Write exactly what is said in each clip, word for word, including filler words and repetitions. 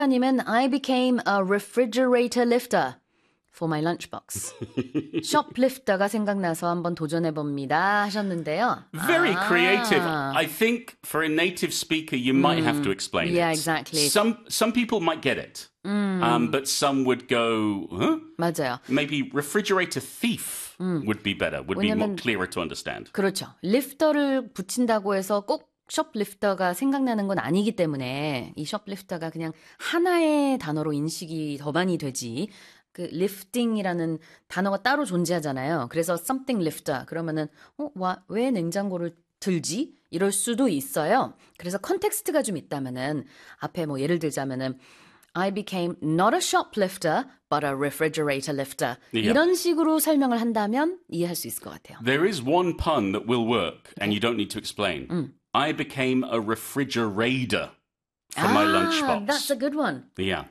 님은 I became a refrigerator lifter for my lunchbox. shoplifter가 생각나서 한번 도전해봅니다 하셨는데요. Very 아. creative. I think for a native speaker, you might have to explain yeah, it. exactly. Some, some people might get it, 음. um, but some would go, huh? 맞아요. Maybe refrigerator thief 음. would be better, would be more clearer to understand. 그렇죠. 리프터를 붙인다고 해서 꼭 shoplifter가 생각나는 건 아니기 때문에 이 shoplifter가 그냥 하나의 단어로 인식이 더 많이 되지. 그 lifting이라는 단어가 따로 존재하잖아요. 그래서 something lifter 그러면은 어, 와, 왜 냉장고를 들지? 이럴 수도 있어요. 그래서 컨텍스트가 좀 있다면은 앞에 뭐 예를 들자면은 I became not a shoplifter but a refrigerator lifter. Yeah. 이런 식으로 설명을 한다면 이해할 수 있을 것 같아요. There is one pun that will work, and you don't need to explain. 음. I became a refrigerator for my Ah, lunchbox. that's a good one. Yeah.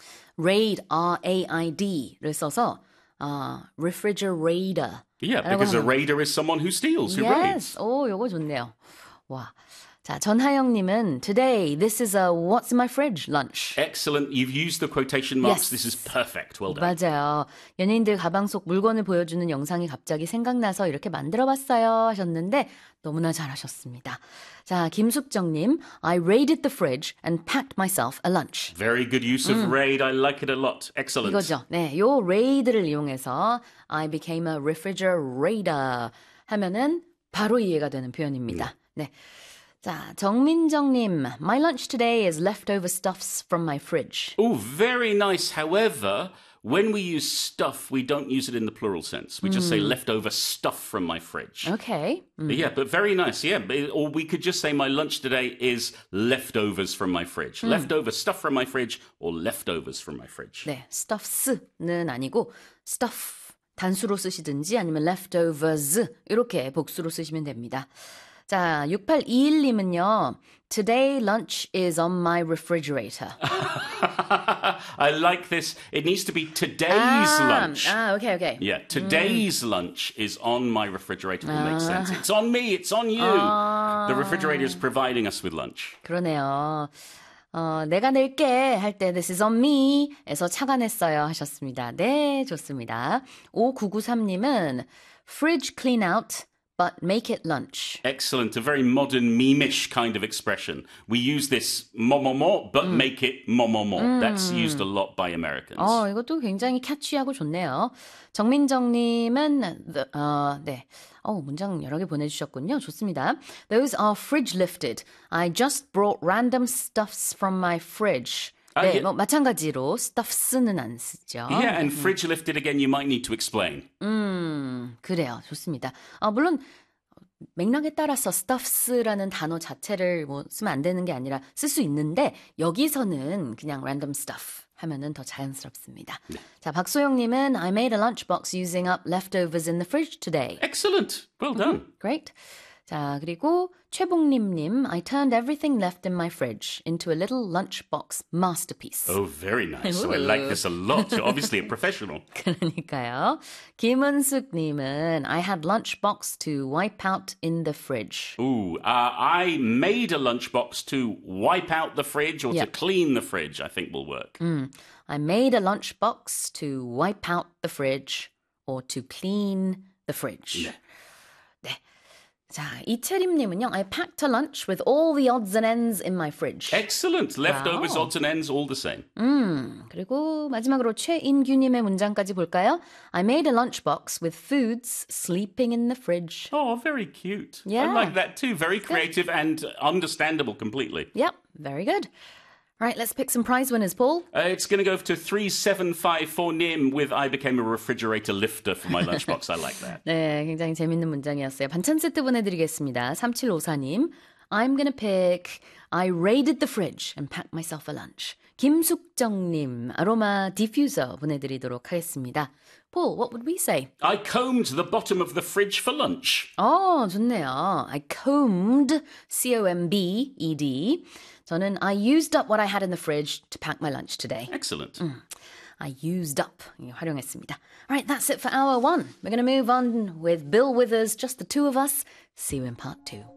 raid, R A I D를 써서 uh, refrigerator. Yeah, because a raider is someone who steals, who raids. Yes. 오, 요거 좋네요. 와. 자, 전하영님은 Today, this is a what's in my fridge lunch. Excellent. You've used the quotation marks. Yes. This is perfect. Well done. 맞아요. 연예인들 가방 속 물건을 보여주는 영상이 갑자기 생각나서 이렇게 만들어봤어요 하셨는데 너무나 잘하셨습니다. 자, 김숙정님, I raided the fridge and packed myself a lunch. Very good use of 음. raid. I like it a lot. Excellent. 이거죠. 네, 요 raid를 이용해서 I became a refrigerator 하면은 바로 이해가 되는 표현입니다. 네. 자, 정민정님, my lunch today is leftover stuffs from my fridge. Oh, very nice. However, when we use stuff, we don't use it in the plural sense. We just say leftover stuff from my fridge. Okay. 음. Yeah, but very nice. Yeah, or we could just say my lunch today is leftovers from my fridge. 음. Leftover stuff from my fridge or leftovers from my fridge. 네, stuffs는 아니고 stuff 단수로 쓰시든지 아니면 leftovers 이렇게 복수로 쓰시면 됩니다. 자, 육팔이일님은요. Today lunch is on my refrigerator. I like this. It needs to be today's 아, lunch. 아, okay, okay. Yeah, today's mm. lunch is on my refrigerator. Will make sense. 아. It's on me. It's on you. 아. The refrigerator is providing us with lunch. 그러네요. 어, 내가 낼게 할 때 This is on me에서 착안했어요 하셨습니다. 네, 좋습니다. 오구구삼님은 Fridge clean out but make it lunch. Excellent. A very modern meme-ish kind of expression. We use this mo mo mo, but 음. make it mo mo mo. 음. That's used a lot by Americans. 어, 이것도 굉장히 캐치하고 좋네요. 정민정님은 the, 어, 네. 어, 문장 여러 개 보내주셨군요. 좋습니다. Those are fridge lifted. I just brought random stuffs from my fridge. 아, 네, 예. 뭐 마찬가지로 stuffs는 안 쓰죠. Yeah, and fridge lifted again, you might need to explain. 음, 그래요. 좋습니다. 아, 물론 맥락에 따라서 stuffs라는 단어 자체를 뭐 쓰면 안 되는 게 아니라 쓸 수 있는데 여기서는 그냥 random stuff 하면은 더 자연스럽습니다. 네. 자, 박소영님은 I made a lunchbox using up leftovers in the fridge today. Excellent. Well done. Mm-hmm. Great. 자, 그리고 최봉림님, I turned everything left in my fridge into a little lunchbox masterpiece. Oh, very nice. So I like this a lot. You're obviously a professional. 그러니까요. 김은숙님은 I had lunchbox to wipe out in the fridge. Ooh, uh, I made a lunchbox to wipe out the fridge or Yep. to clean the fridge, I think will work. 음, I made a lunchbox to wipe out the fridge or to clean the fridge. 네. 네. 자, 이채림님은요. I packed a lunch with all the odds and ends in my fridge. Excellent. Leftovers, Wow. odds and ends, all the same. 음, 그리고 마지막으로 최인규님의 문장까지 볼까요? I made a lunchbox with foods sleeping in the fridge. Oh, very cute. Yeah. I like that too. Very creative and understandable completely. Yep, very good. Right, let's pick some prize winners, Paul. Uh, it's going to go to three seven five four Nim with I became a refrigerator lifter for my lunchbox. I like that. 네, 굉장히 재밌는 문장이었어요. 반찬 세트 보내드리겠습니다. 삼칠오사님. I'm gonna pick I raided the fridge and packed myself a lunch. 김숙정님. 아로마 디퓨저 보내드리도록 하겠습니다. Paul, what would we say? I combed the bottom of the fridge for lunch. 어, 좋네요. I combed, C O M B E D. 저는 I used up what I had in the fridge to pack my lunch today. Excellent. 음, I used up. 활용했습니다. All right, that's it for hour one. We're going to move on with Bill Withers, just the two of us. See you in part two.